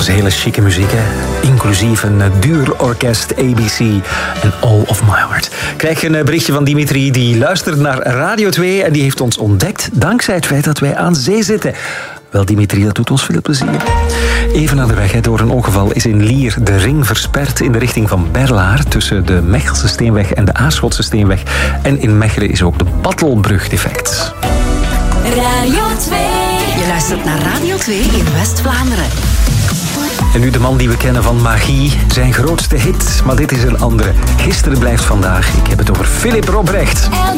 hele chique muziek, hè? Inclusief een duur orkest, ABC en All of My Heart. Ik krijg een berichtje van Dimitri, die luistert naar Radio 2 en die heeft ons ontdekt dankzij het feit dat wij aan zee zitten. Wel, Dimitri, dat doet ons veel plezier. Even aan de weg, door een ongeval is in Lier de ring versperd in de richting van Berlaar, tussen de Mechelse Steenweg en de Aarschotse Steenweg. En in Mechelen is ook de Battelbrug defect. Radio 2. Je luistert naar Radio 2 in West-Vlaanderen. En nu de man die we kennen van Magie, zijn grootste hit. Maar dit is een andere. Gisteren blijft vandaag. Ik heb het over Philip Robrecht. Elke